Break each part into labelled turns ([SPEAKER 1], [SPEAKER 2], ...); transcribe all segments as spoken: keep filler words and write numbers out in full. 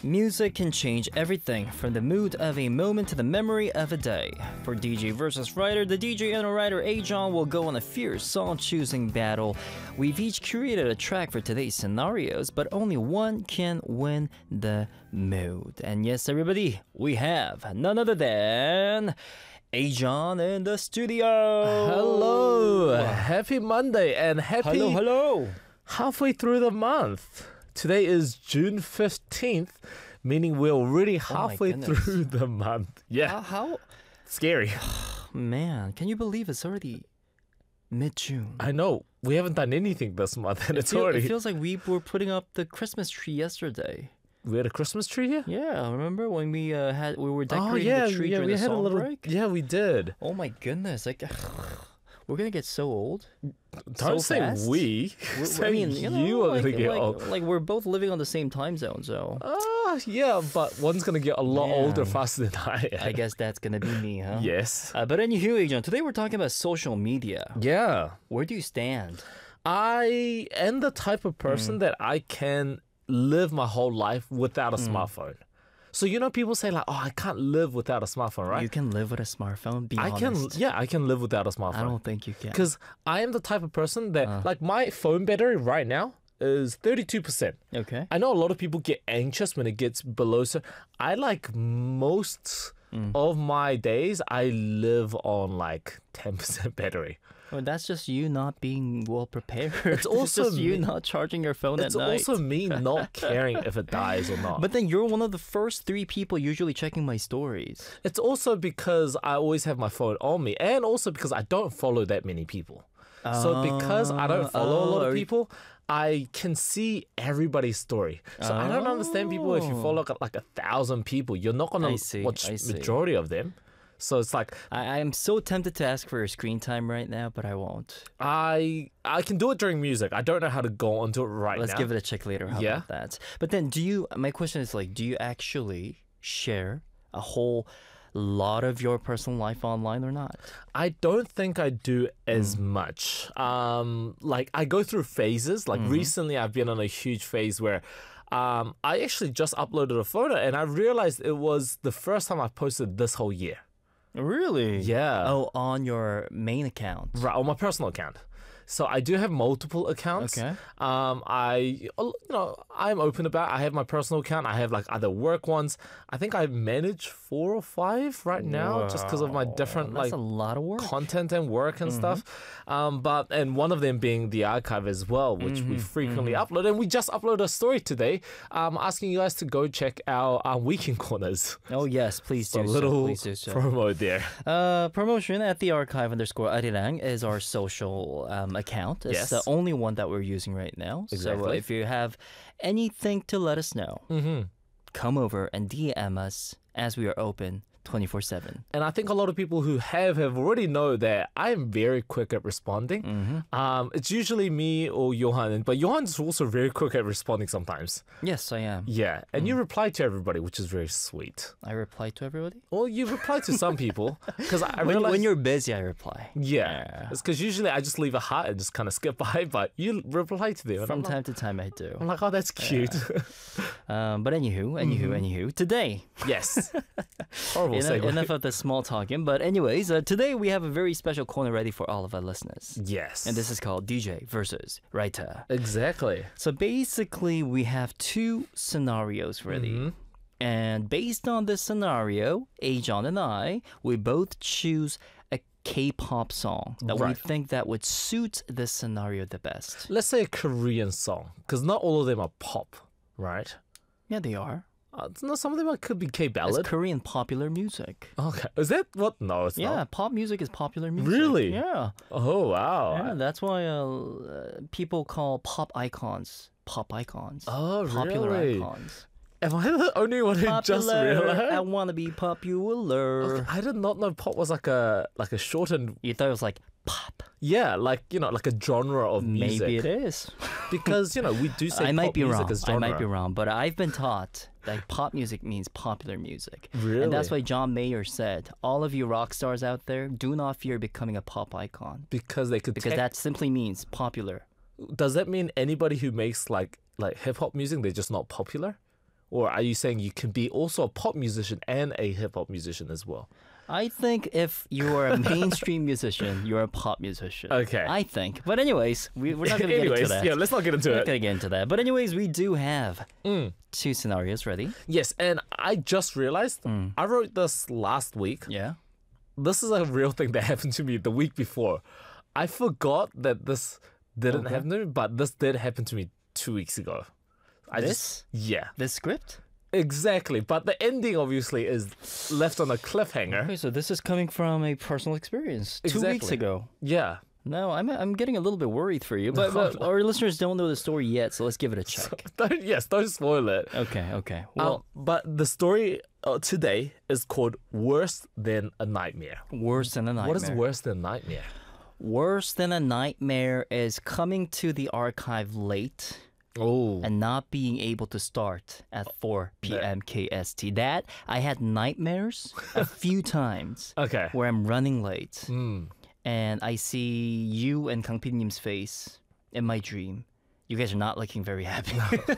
[SPEAKER 1] Music can change everything from the mood of a moment to the memory of a day. For D J versus writer, the D J and the writer A-John will go on a fierce song-choosing battle. We've each curated a track for today's scenarios, but only one can win the mood. And yes, everybody, we have none other than A-John in the studio.
[SPEAKER 2] Hello, happy Monday and happy
[SPEAKER 1] Hello, hello.
[SPEAKER 2] halfway through the month. Today is June fifteenth, meaning we're already halfway
[SPEAKER 1] goodness.
[SPEAKER 2] through the month. Yeah,
[SPEAKER 1] How, how?
[SPEAKER 2] scary.
[SPEAKER 1] Man, can you believe it's already mid-June?
[SPEAKER 2] I know, we haven't done anything this month and it's
[SPEAKER 1] Feel-
[SPEAKER 2] already...
[SPEAKER 1] It feels like we were putting up the Christmas tree yesterday.
[SPEAKER 2] We had a Christmas tree here?
[SPEAKER 1] Yeah, remember when we uh, had we were
[SPEAKER 2] Oh
[SPEAKER 1] decorating
[SPEAKER 2] yeah,
[SPEAKER 1] the tree
[SPEAKER 2] yeah,
[SPEAKER 1] during
[SPEAKER 2] we
[SPEAKER 1] the
[SPEAKER 2] had a
[SPEAKER 1] song
[SPEAKER 2] little...
[SPEAKER 1] break?
[SPEAKER 2] Yeah, we did.
[SPEAKER 1] Oh my goodness! Like, we're gonna get so old.
[SPEAKER 2] Don't
[SPEAKER 1] so
[SPEAKER 2] say
[SPEAKER 1] fast?
[SPEAKER 2] we.
[SPEAKER 1] We're-
[SPEAKER 2] Say
[SPEAKER 1] I mean, you, know,
[SPEAKER 2] you are
[SPEAKER 1] like,
[SPEAKER 2] going to get
[SPEAKER 1] like,
[SPEAKER 2] old.
[SPEAKER 1] like we're both living on the same time zone, so
[SPEAKER 2] Ah, yeah, but one's going to get a lot
[SPEAKER 1] Man.
[SPEAKER 2] older faster than I am.
[SPEAKER 1] I guess that's gonna be me, huh?
[SPEAKER 2] Yes.
[SPEAKER 1] Uh, but anywho, Agent, today we're talking about social media.
[SPEAKER 2] Yeah.
[SPEAKER 1] Where do you stand?
[SPEAKER 2] I am the type of person
[SPEAKER 1] Mm.
[SPEAKER 2] that I can live my whole life without a
[SPEAKER 1] Mm.
[SPEAKER 2] smartphone. So you know, people say like, "Oh, I can't live without a smartphone," right?
[SPEAKER 1] You can live with a smartphone. Be
[SPEAKER 2] I
[SPEAKER 1] honest.
[SPEAKER 2] can, yeah, I can live without a
[SPEAKER 1] I
[SPEAKER 2] smarphone.
[SPEAKER 1] don't think you can.
[SPEAKER 2] Because I am the type of person that,
[SPEAKER 1] Uh.
[SPEAKER 2] like, my phone battery right now is thirty-two percent.
[SPEAKER 1] Okay.
[SPEAKER 2] I know a lot of people get anxious when it gets below. So I like most
[SPEAKER 1] Mm.
[SPEAKER 2] of my days, I live on like ten percent battery.
[SPEAKER 1] Well, that's just you not being well prepared.
[SPEAKER 2] It's also
[SPEAKER 1] just you
[SPEAKER 2] me-
[SPEAKER 1] not charging your phone
[SPEAKER 2] It's
[SPEAKER 1] at night.
[SPEAKER 2] also me not caring if it dies or not.
[SPEAKER 1] But then you're one of the first three people usually checking my stories.
[SPEAKER 2] It's also because I always have my phone on me, and also because I don't follow that many people. So because I don't follow a lot
[SPEAKER 1] Oh,
[SPEAKER 2] of people, I can see everybody's story. So I don't understand people if you
[SPEAKER 1] Oh.
[SPEAKER 2] follow like a thousand people, you're not
[SPEAKER 1] I
[SPEAKER 2] gonna
[SPEAKER 1] see,
[SPEAKER 2] watch
[SPEAKER 1] I see.
[SPEAKER 2] majority of them. So it's like
[SPEAKER 1] I, I'm so tempted to ask for your screen time right now, but I won't.
[SPEAKER 2] I I can do it during music. I don't know how to go onto it right
[SPEAKER 1] Let's
[SPEAKER 2] now.
[SPEAKER 1] give it a check later. How
[SPEAKER 2] Yeah.
[SPEAKER 1] about that? But then, do you? My question is like, do you actually share a whole lot of your personal life online or not?
[SPEAKER 2] I don't think I do as
[SPEAKER 1] Mm.
[SPEAKER 2] much. Um, like I go through phases. Like
[SPEAKER 1] Mm-hmm.
[SPEAKER 2] recently, I've been on a huge phase where um, I actually just uploaded a photo, and I realized it was the first time I posted this whole year.
[SPEAKER 1] Really?
[SPEAKER 2] Yeah.
[SPEAKER 1] Oh, on your main account.
[SPEAKER 2] Right, on my personal account. So I do have multiple accounts.
[SPEAKER 1] Okay.
[SPEAKER 2] Um, I, you know, I'm open about. I have my personal account. I have like other work ones. I think I manage four or five right now, just because of my
[SPEAKER 1] Wow,
[SPEAKER 2] different
[SPEAKER 1] That's
[SPEAKER 2] like
[SPEAKER 1] a lot of work.
[SPEAKER 2] content and work and stuff. Um, but and one of them being the archive as well, which we frequently upload. And we just uploaded a story today, um, asking you guys to go check our uh, weekend corners.
[SPEAKER 1] Oh yes, please
[SPEAKER 2] So
[SPEAKER 1] do
[SPEAKER 2] a
[SPEAKER 1] so.
[SPEAKER 2] little
[SPEAKER 1] Please do so.
[SPEAKER 2] promo there.
[SPEAKER 1] Uh, promotion at the archive underscore arirang is our social um, account. It's
[SPEAKER 2] Yes.
[SPEAKER 1] the only one that we're using right now. So uh,
[SPEAKER 2] Exactly.
[SPEAKER 1] if you have anything to let us know,
[SPEAKER 2] Mm-hmm.
[SPEAKER 1] come over and D M us as we are open twenty-four seven.
[SPEAKER 2] And I think a lot of people who have have already know that I am very quick at responding. Um, it's usually me or Johan, but Johan's also very quick at responding sometimes.
[SPEAKER 1] Yes, I am.
[SPEAKER 2] Yeah, and you reply to everybody, which is very sweet.
[SPEAKER 1] I reply to everybody.
[SPEAKER 2] Well, you reply to some people because I, I
[SPEAKER 1] When,
[SPEAKER 2] realize
[SPEAKER 1] when you're busy, I reply.
[SPEAKER 2] yeah,
[SPEAKER 1] Yeah.
[SPEAKER 2] it's because usually I just leave a heart and just kind of skip by, but you reply to them. and
[SPEAKER 1] From
[SPEAKER 2] I'm, like,
[SPEAKER 1] time to time, I do.
[SPEAKER 2] I'm like, oh, that's cute.
[SPEAKER 1] Um, but anywho, anywho, anywho, today.
[SPEAKER 2] yes. Horrible
[SPEAKER 1] Enough,
[SPEAKER 2] segue.
[SPEAKER 1] enough of the small talking. But anyways, uh, today we have a very special corner ready for all of our listeners.
[SPEAKER 2] Yes.
[SPEAKER 1] And this is called D J versus writer.
[SPEAKER 2] exactly.
[SPEAKER 1] So basically, we have two scenarios ready. And based on this scenario, A-John and I, we both choose a K-pop song that we
[SPEAKER 2] Right.
[SPEAKER 1] think that would suit this scenario the best.
[SPEAKER 2] Let's say a Korean song, because not all of them are pop, right?
[SPEAKER 1] Yeah, they are.
[SPEAKER 2] Uh, no, some of them are, could be K
[SPEAKER 1] It's
[SPEAKER 2] ballad.
[SPEAKER 1] Korean popular music.
[SPEAKER 2] Okay, is that what? No, it's
[SPEAKER 1] Yeah,
[SPEAKER 2] not.
[SPEAKER 1] pop music is popular music.
[SPEAKER 2] Really?
[SPEAKER 1] Yeah.
[SPEAKER 2] Oh wow.
[SPEAKER 1] Yeah, that's why uh, uh, people call pop icons pop icons.
[SPEAKER 2] Oh,
[SPEAKER 1] Popular
[SPEAKER 2] really?
[SPEAKER 1] icons.
[SPEAKER 2] Am I the only one who just
[SPEAKER 1] Popular.
[SPEAKER 2] realized?
[SPEAKER 1] I want to be popular.
[SPEAKER 2] Okay, I did not know pop was like a like a shortened.
[SPEAKER 1] You thought it was like pop.
[SPEAKER 2] Yeah, like you know, like a genre of music.
[SPEAKER 1] Maybe it is.
[SPEAKER 2] Because you know we do say
[SPEAKER 1] I might
[SPEAKER 2] pop
[SPEAKER 1] be
[SPEAKER 2] music
[SPEAKER 1] wrong.
[SPEAKER 2] as
[SPEAKER 1] I
[SPEAKER 2] genre.
[SPEAKER 1] might be wrong, but I've been taught that pop music means popular music.
[SPEAKER 2] Really?
[SPEAKER 1] And that's why John Mayer said, all of you rock stars out there, do not fear becoming a pop icon.
[SPEAKER 2] Because they could.
[SPEAKER 1] Because
[SPEAKER 2] tech-
[SPEAKER 1] that simply means popular.
[SPEAKER 2] Does that mean anybody who makes like like hip hop music, they're just not popular? Or are you saying you can be also a pop musician and a hip hop musician as well?
[SPEAKER 1] I think if you are a mainstream musician, you're a pop musician.
[SPEAKER 2] Okay.
[SPEAKER 1] I think. But anyways, we, we're not going to get
[SPEAKER 2] Anyways,
[SPEAKER 1] into that.
[SPEAKER 2] yeah, let's not get into
[SPEAKER 1] We're not
[SPEAKER 2] it.
[SPEAKER 1] going to get into that. But anyways, we do have
[SPEAKER 2] Mm.
[SPEAKER 1] two scenarios ready.
[SPEAKER 2] Yes, and I just realized
[SPEAKER 1] Mm.
[SPEAKER 2] I wrote this last week.
[SPEAKER 1] Yeah.
[SPEAKER 2] This is a real thing that happened to me the week before. I forgot that this didn't
[SPEAKER 1] Okay.
[SPEAKER 2] happen to me, but this did happen to me two weeks ago. I
[SPEAKER 1] This?
[SPEAKER 2] just yeah,
[SPEAKER 1] This script?
[SPEAKER 2] exactly. But the ending obviously is left on a cliffhanger.
[SPEAKER 1] Okay, so this is coming from a personal experience. Two weeks
[SPEAKER 2] Exactly.
[SPEAKER 1] ago.
[SPEAKER 2] Yeah.
[SPEAKER 1] No, I'm I'm getting a little bit worried for you, but, but our listeners don't know the story yet, so let's give it a check.
[SPEAKER 2] Don't, yes, don't spoil it.
[SPEAKER 1] Okay, okay.
[SPEAKER 2] Um,
[SPEAKER 1] Well,
[SPEAKER 2] but the story uh, today is called Worse Than a Nightmare.
[SPEAKER 1] worse than a nightmare.
[SPEAKER 2] What is worse than nightmare?
[SPEAKER 1] Worse than a nightmare is coming to the archive late
[SPEAKER 2] Oh.
[SPEAKER 1] and not being able to start at four p.m. K S T. That, I had nightmares a few times
[SPEAKER 2] Okay.
[SPEAKER 1] where I'm running late
[SPEAKER 2] Mm.
[SPEAKER 1] and I see you and Kang Pinim's face in my dream. You guys are not looking very happy.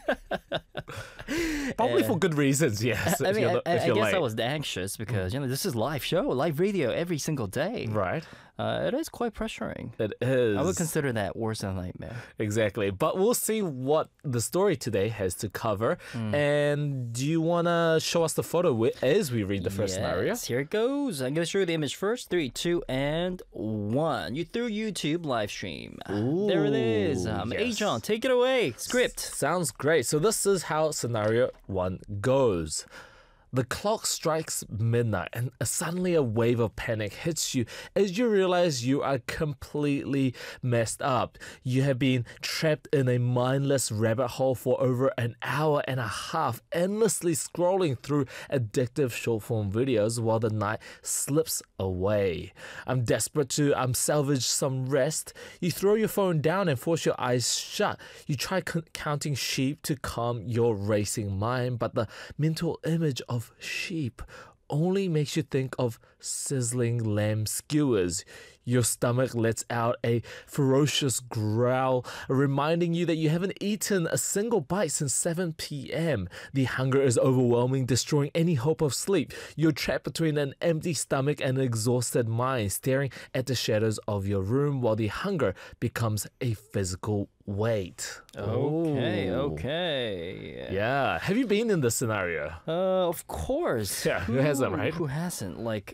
[SPEAKER 2] Probably for good reasons, yes.
[SPEAKER 1] I
[SPEAKER 2] if
[SPEAKER 1] mean,
[SPEAKER 2] you're,
[SPEAKER 1] I,
[SPEAKER 2] if
[SPEAKER 1] I
[SPEAKER 2] you're
[SPEAKER 1] guess
[SPEAKER 2] late.
[SPEAKER 1] I was anxious because, you know, this is live show, live radio every single day.
[SPEAKER 2] Right.
[SPEAKER 1] Uh, it is quite pressuring.
[SPEAKER 2] It is.
[SPEAKER 1] I would consider that worse than a nightmare.
[SPEAKER 2] Exactly. But we'll see what the story today has to cover. And do you want to show us the photo wi- as we read the first scenario?
[SPEAKER 1] Yes, here it goes. I'm going to show you the image first. Three, two, and one. You through YouTube live stream. There it is.
[SPEAKER 2] Ooh,
[SPEAKER 1] Um,
[SPEAKER 2] yes.
[SPEAKER 1] Ajon, take it away. Script.
[SPEAKER 2] Sounds great. So this is how scenario one goes. The clock strikes midnight and suddenly a wave of panic hits you as you realize you are completely messed up. You have been trapped in a mindless rabbit hole for over an hour and a half, endlessly scrolling through addictive short form videos while the night slips away. I'm desperate to um, salvage some rest. You throw your phone down and force your eyes shut. You try c- counting sheep to calm your racing mind, but the mental image of sheep only makes you think of sizzling lamb skewers. Your stomach lets out a ferocious growl, reminding you that you haven't eaten a single bite since seven p.m. The hunger is overwhelming, destroying any hope of sleep. You're trapped between an empty stomach and an exhausted mind, staring at the shadows of your room while the hunger becomes a physical weight.
[SPEAKER 1] Okay,
[SPEAKER 2] Ooh.
[SPEAKER 1] okay.
[SPEAKER 2] Yeah. Have you been in this scenario?
[SPEAKER 1] Uh, of course.
[SPEAKER 2] Yeah, who hasn't, right?
[SPEAKER 1] Who hasn't? Like,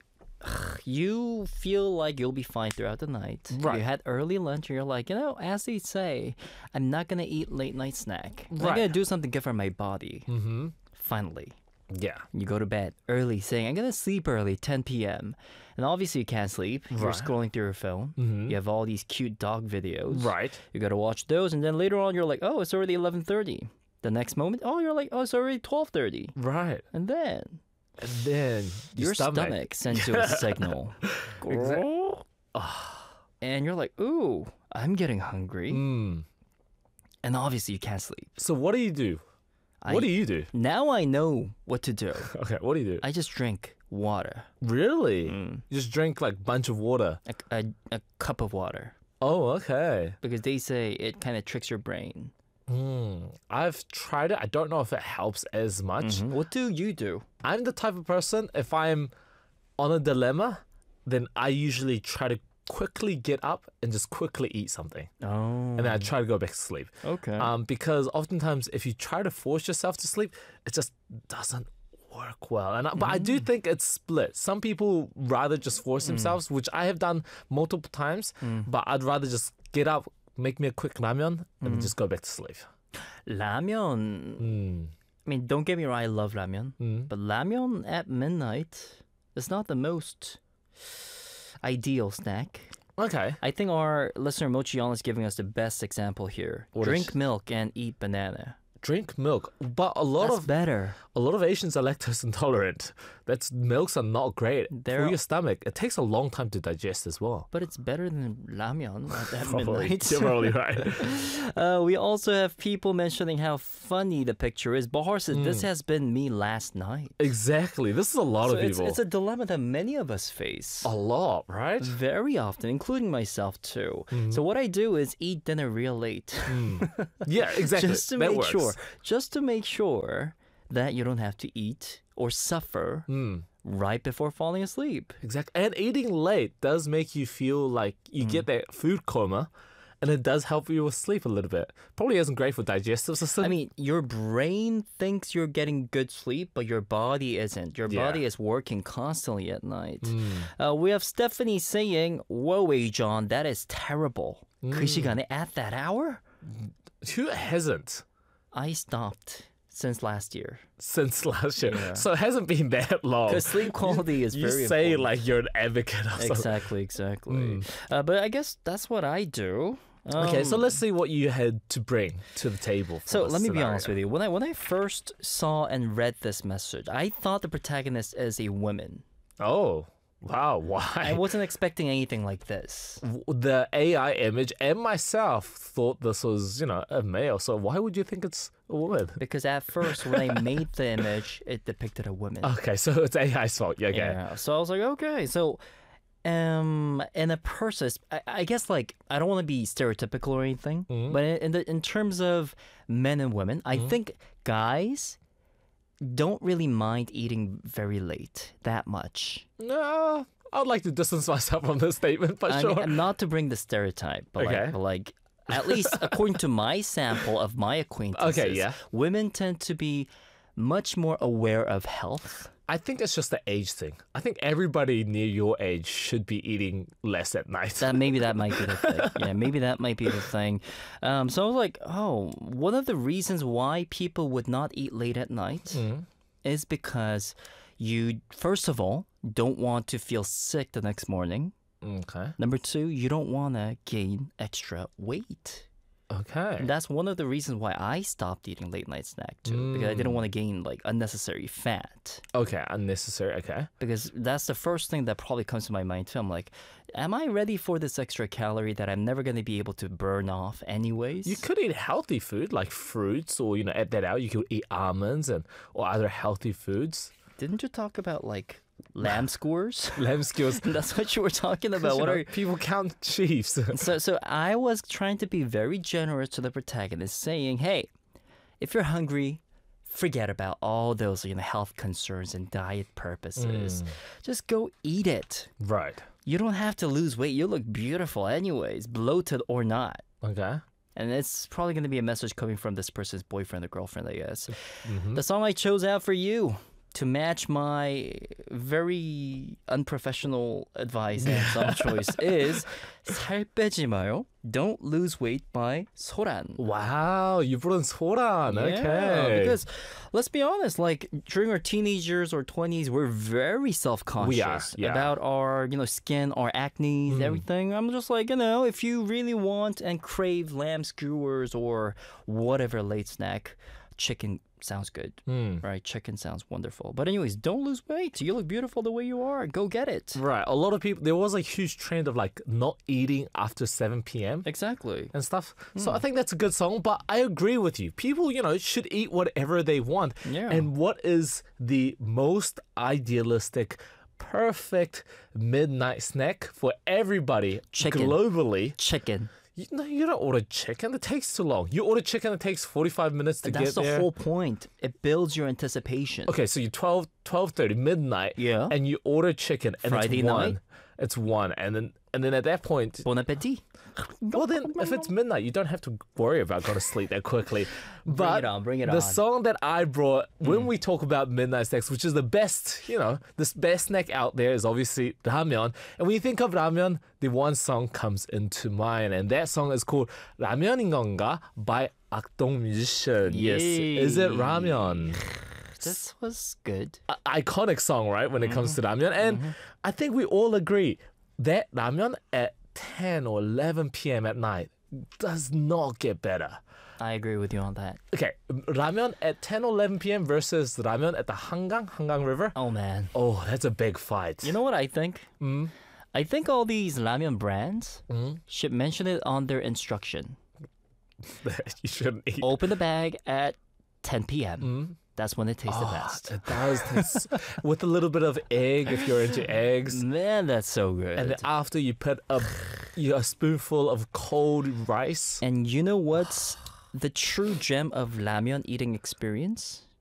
[SPEAKER 1] you feel like you'll be fine throughout the night.
[SPEAKER 2] Right.
[SPEAKER 1] You had early lunch and you're like, you know, as they say, I'm not going to eat late night snack. I'm
[SPEAKER 2] Right.
[SPEAKER 1] going to do something good for my body.
[SPEAKER 2] Mm-hmm.
[SPEAKER 1] Finally,
[SPEAKER 2] Yeah.
[SPEAKER 1] you go to bed early saying, I'm going to sleep early, ten p.m. And obviously you can't sleep. You're
[SPEAKER 2] Right.
[SPEAKER 1] scrolling through your phone.
[SPEAKER 2] Mhm.
[SPEAKER 1] You have all these cute dog videos.
[SPEAKER 2] Right.
[SPEAKER 1] You got to watch those. And then later on, you're like, oh, it's already eleven thirty. The next moment, oh, you're like, oh, it's already twelve thirty.
[SPEAKER 2] Right.
[SPEAKER 1] And then
[SPEAKER 2] And then
[SPEAKER 1] your stomach, sends you a signal.
[SPEAKER 2] Exactly.
[SPEAKER 1] And you're like, ooh, I'm getting hungry.
[SPEAKER 2] Mm.
[SPEAKER 1] And obviously you can't sleep.
[SPEAKER 2] So what do you do?
[SPEAKER 1] I,
[SPEAKER 2] What do you do?
[SPEAKER 1] Now I know what to do.
[SPEAKER 2] Okay, what do you do?
[SPEAKER 1] I just drink water.
[SPEAKER 2] Really?
[SPEAKER 1] Mm.
[SPEAKER 2] You just drink like bunch of water.
[SPEAKER 1] A, a, a cup of water.
[SPEAKER 2] Oh, okay.
[SPEAKER 1] Because they say it kind of tricks your brain.
[SPEAKER 2] Mm. I've tried it. I don't know if it helps as much.
[SPEAKER 1] Mhm. What do you do?
[SPEAKER 2] I'm the type of person, if I'm on a dilemma, then I usually try to quickly get up and just quickly eat something.
[SPEAKER 1] Oh.
[SPEAKER 2] And then I try to go back to sleep.
[SPEAKER 1] Okay.
[SPEAKER 2] Um, because oftentimes if you try to force yourself to sleep, it just doesn't work well. And I, but I do
[SPEAKER 1] Mm.
[SPEAKER 2] think it's split. Some people rather just force themselves, which I have done multiple times.
[SPEAKER 1] Mm.
[SPEAKER 2] But I'd rather just get up, make me a quick ramyun, and
[SPEAKER 1] Mm.
[SPEAKER 2] just go back to sleep.
[SPEAKER 1] Ramyeon.
[SPEAKER 2] Mm.
[SPEAKER 1] I mean, don't get me wrong, I love ramyeon.
[SPEAKER 2] Mm.
[SPEAKER 1] But ramyeon at midnight is not the most ideal snack.
[SPEAKER 2] Okay.
[SPEAKER 1] I think our listener Mochion is giving us the best example here.
[SPEAKER 2] What
[SPEAKER 1] Drink
[SPEAKER 2] is-
[SPEAKER 1] milk and eat banana.
[SPEAKER 2] Drink milk, but a lot
[SPEAKER 1] That's
[SPEAKER 2] of
[SPEAKER 1] better.
[SPEAKER 2] a lot of Asians are lactose intolerant. That's milks are not great
[SPEAKER 1] They're-
[SPEAKER 2] for your stomach. It takes a long time to digest as well.
[SPEAKER 1] But it's better than ramyeon at, at
[SPEAKER 2] Probably,
[SPEAKER 1] midnight.
[SPEAKER 2] you're probably right.
[SPEAKER 1] uh, we also have people mentioning how funny the picture is. Bahar says, this
[SPEAKER 2] Mm.
[SPEAKER 1] has been me last night.
[SPEAKER 2] Exactly. This is a lot
[SPEAKER 1] So
[SPEAKER 2] of
[SPEAKER 1] it's,
[SPEAKER 2] people.
[SPEAKER 1] it's a dilemma that many of us face.
[SPEAKER 2] A lot, right?
[SPEAKER 1] Very often, including myself too.
[SPEAKER 2] Mhm.
[SPEAKER 1] So what I do is eat dinner real late.
[SPEAKER 2] Mm. Yeah, exactly.
[SPEAKER 1] just to
[SPEAKER 2] that
[SPEAKER 1] make
[SPEAKER 2] works.
[SPEAKER 1] sure. Just to make sure that you don't have to eat or suffer right before falling asleep.
[SPEAKER 2] Exactly. And eating late does make you feel like you get that food coma, and it does help you with sleep a little bit. Probably isn't great for digestive system.
[SPEAKER 1] I mean, your brain thinks you're getting good sleep, but your body isn't. Your
[SPEAKER 2] Yeah.
[SPEAKER 1] body is working constantly at night. Uh, we have Stephanie saying, "Whoa, John, that is terrible. 그 시간에 at that hour?"
[SPEAKER 2] Who hasn't
[SPEAKER 1] I stopped since last year.
[SPEAKER 2] since last year?
[SPEAKER 1] Yeah.
[SPEAKER 2] So it hasn't been that long.
[SPEAKER 1] Because sleep quality is
[SPEAKER 2] You
[SPEAKER 1] very
[SPEAKER 2] say
[SPEAKER 1] important.
[SPEAKER 2] like you're an advocate of something.
[SPEAKER 1] Exactly, exactly. Uh, but I guess that's what I do.
[SPEAKER 2] Okay, so
[SPEAKER 1] Um,
[SPEAKER 2] let's see what you had to bring to the table. For
[SPEAKER 1] So
[SPEAKER 2] this
[SPEAKER 1] let me be
[SPEAKER 2] scenario.
[SPEAKER 1] honest with you. When I when I first saw and read this message, I thought the protagonist is a woman.
[SPEAKER 2] Oh, wow!
[SPEAKER 1] I
[SPEAKER 2] Why?
[SPEAKER 1] wasn't expecting anything like this.
[SPEAKER 2] The A I image and myself thought this was, you know, a male. So why would you think it's a woman?
[SPEAKER 1] Because at first, when I made the image, it depicted a woman.
[SPEAKER 2] Okay, so it's A I's fault. Yeah, okay.
[SPEAKER 1] Yeah. So I was like, okay. So, um, in a person, I, I guess like I don't want to be stereotypical or anything, but in in, the, in terms of men and women, I think guys don't really mind eating very late that much.
[SPEAKER 2] No, I'd like to distance myself from this statement, but
[SPEAKER 1] I
[SPEAKER 2] sure.
[SPEAKER 1] mean, not to bring the stereotype, but
[SPEAKER 2] Okay.
[SPEAKER 1] like, but like at least according to my sample of my acquaintances,
[SPEAKER 2] yeah.
[SPEAKER 1] women tend to be much more aware of health.
[SPEAKER 2] I think it's just the age thing. I think everybody near your age should be eating less at night.
[SPEAKER 1] That maybe that might be the thing. Yeah, maybe that might be the thing. Um, so I was like, oh, one of the reasons why people would not eat late at night is because you, first of all, don't want to feel sick the next morning.
[SPEAKER 2] Okay.
[SPEAKER 1] Number two, you don't want to gain extra weight.
[SPEAKER 2] Okay.
[SPEAKER 1] And that's one of the reasons why I stopped eating late night snack too, because I didn't want to gain like unnecessary fat.
[SPEAKER 2] Okay. Unnecessary. Okay.
[SPEAKER 1] Because that's the first thing that probably comes to my mind too. I'm like, am I ready for this extra calorie that I'm never going to be able to burn off anyways?
[SPEAKER 2] You could eat healthy food like fruits, or you know, at that hour you could eat almonds and or other healthy foods.
[SPEAKER 1] Didn't you talk about like lamb skewers?
[SPEAKER 2] Lamb skewers.
[SPEAKER 1] That's what you were talking about.
[SPEAKER 2] You
[SPEAKER 1] What
[SPEAKER 2] know,
[SPEAKER 1] are you?
[SPEAKER 2] people count sheeps?
[SPEAKER 1] So, so I was trying to be very generous to the protagonist, saying, "Hey, if you're hungry, forget about all those you know health concerns and diet purposes. Just go eat it.
[SPEAKER 2] Right.
[SPEAKER 1] You don't have to lose weight. You look beautiful anyways, bloated or not."
[SPEAKER 2] Okay.
[SPEAKER 1] And it's probably going to be a message coming from this person's boyfriend or girlfriend, I guess. The song I chose out for you to match my very unprofessional advice and song choice is 살 빼지 마요. Don't Lose Weight by Soran.
[SPEAKER 2] Wow, you brought in Soran.
[SPEAKER 1] Yeah,
[SPEAKER 2] Okay.
[SPEAKER 1] because let's be honest, like during our teenagers or twenties, we're very self-conscious
[SPEAKER 2] We are, yeah.
[SPEAKER 1] about our, you know, skin, our acne, everything. I'm just like, you know, if you really want and crave lamb skewers or whatever late snack, chicken sounds good, right? Chicken sounds wonderful. But anyways, don't lose weight. You look beautiful the way you are. Go get it.
[SPEAKER 2] Right. A lot of people, there was a huge trend of like not eating after seven p.m.
[SPEAKER 1] Exactly.
[SPEAKER 2] and stuff. So I think that's a good song, but I agree with you. People, you know, should eat whatever they want.
[SPEAKER 1] Yeah.
[SPEAKER 2] And what is the most idealistic, perfect midnight snack for everybody
[SPEAKER 1] Chicken.
[SPEAKER 2] globally?
[SPEAKER 1] Chicken.
[SPEAKER 2] You, no, you don't order chicken. It takes too long. You order chicken, it takes forty-five minutes to
[SPEAKER 1] That's
[SPEAKER 2] get
[SPEAKER 1] the
[SPEAKER 2] there.
[SPEAKER 1] whole point. It builds your anticipation.
[SPEAKER 2] Okay, so you twelve, twelve thirty, midnight.
[SPEAKER 1] Yeah.
[SPEAKER 2] And you order chicken and
[SPEAKER 1] Friday
[SPEAKER 2] it's one.
[SPEAKER 1] night?
[SPEAKER 2] It's one. And then and then at that point,
[SPEAKER 1] Bon appetit.
[SPEAKER 2] well, then, if it's midnight, you don't have to worry about going to sleep that quickly. But
[SPEAKER 1] it on, bring it
[SPEAKER 2] the
[SPEAKER 1] on.
[SPEAKER 2] song that I brought when we talk about midnight snacks, which is the best, you know, this best snack out there is obviously ramen. And when you think of ramen, the one song comes into mind, and that song is called 라면인 건가 by 악동 Musician. Yes, is it
[SPEAKER 1] Yay.
[SPEAKER 2] ramen?
[SPEAKER 1] This was good.
[SPEAKER 2] I- iconic song, right, when it comes to ramen. And I think we all agree that ramen at ten or eleven p.m. at night does not get better.
[SPEAKER 1] I agree with you on that.
[SPEAKER 2] Okay, ramen at ten or eleven p.m. versus ramen at the Hangang, Hangang River.
[SPEAKER 1] Oh man.
[SPEAKER 2] Oh, that's a big fight.
[SPEAKER 1] You know what I think? Mm. I think all these ramen brands should mention it on their instruction.
[SPEAKER 2] you shouldn't eat.
[SPEAKER 1] Open the bag at ten p.m. That's when it tastes the
[SPEAKER 2] Ah,
[SPEAKER 1] best.
[SPEAKER 2] it does taste with a little bit of egg if you're into eggs.
[SPEAKER 1] Man, that's so good.
[SPEAKER 2] And then after you put a, you, a spoonful of cold rice.
[SPEAKER 1] And you know what's the true gem of ramyeon eating experience?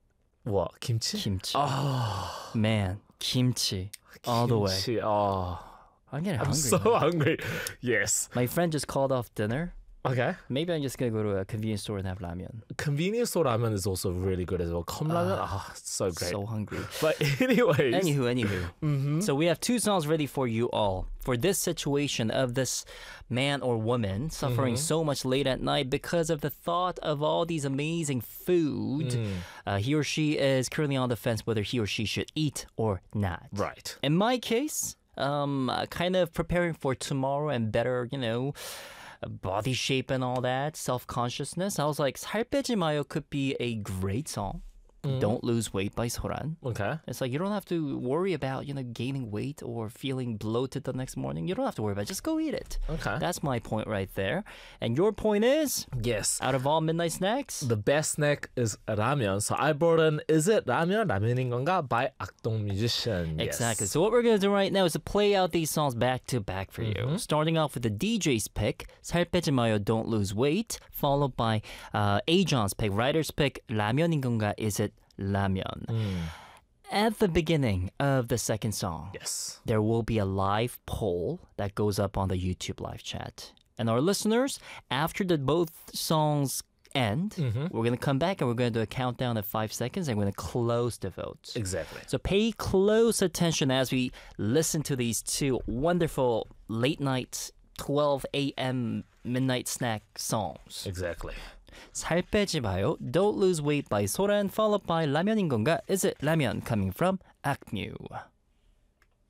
[SPEAKER 2] What? Kimchi?
[SPEAKER 1] Kimchi.
[SPEAKER 2] Oh,
[SPEAKER 1] Man, kimchi all the way.
[SPEAKER 2] kimchi. Oh,
[SPEAKER 1] I'm getting
[SPEAKER 2] I'm
[SPEAKER 1] hungry.
[SPEAKER 2] so
[SPEAKER 1] now.
[SPEAKER 2] hungry. Yes.
[SPEAKER 1] My friend just called off dinner.
[SPEAKER 2] Okay.
[SPEAKER 1] Maybe I'm just gonna go to a convenience store and have ramen.
[SPEAKER 2] Convenience store ramen is also really good as well. 컵라면, ah, it's so great.
[SPEAKER 1] So hungry.
[SPEAKER 2] But anyways,
[SPEAKER 1] Anywho, anywho.
[SPEAKER 2] Mm-hmm.
[SPEAKER 1] So we have two songs ready for you all. For this situation of this man or woman suffering
[SPEAKER 2] Mm-hmm.
[SPEAKER 1] so much late at night because of the thought of all these amazing food,
[SPEAKER 2] Mm.
[SPEAKER 1] uh, he or she is currently on the fence whether he or she should eat or not.
[SPEAKER 2] right.
[SPEAKER 1] In my case, um, uh, kind of preparing for tomorrow and better, you know, uh, body shape and all that, self-consciousness. I was like, 살 빼지 마요 could be a great song. Don't Lose Weight by Soran.
[SPEAKER 2] Okay.
[SPEAKER 1] It's like you don't have to worry about, you know, gaining weight or feeling bloated the next morning. You don't have to worry about it. Just go eat it.
[SPEAKER 2] Okay.
[SPEAKER 1] That's my point right there. And your point is,
[SPEAKER 2] Yes.
[SPEAKER 1] out of all midnight snacks,
[SPEAKER 2] The best snack is ramen. So I brought in Is It ramen? 라면인 건가? By 악동 Musician. Yes.
[SPEAKER 1] exactly. So what we're going to do right now is to play out these songs back to back for you.
[SPEAKER 2] Mm-hmm.
[SPEAKER 1] Starting off with the D J's pick, 살 빼지 마요, Don't Lose Weight, followed by uh, A-John's pick, Ryder's pick, 라면인 건가? Is it 라면?
[SPEAKER 2] Mm.
[SPEAKER 1] At the beginning of the second song,
[SPEAKER 2] Yes.
[SPEAKER 1] there will be a live poll that goes up on the YouTube live chat. And our listeners, after the both songs end,
[SPEAKER 2] Mm-hmm.
[SPEAKER 1] we're going to come back and we're going to do a countdown of five seconds and we're going to close the votes.
[SPEAKER 2] Exactly.
[SPEAKER 1] So pay close attention as we listen to these two wonderful late night twelve a.m. midnight snack songs.
[SPEAKER 2] Exactly.
[SPEAKER 1] 살 빼지 마요, Don't Lose Weight by Soran, followed by 라면인 건가? Is it 라면? Coming from Akmu.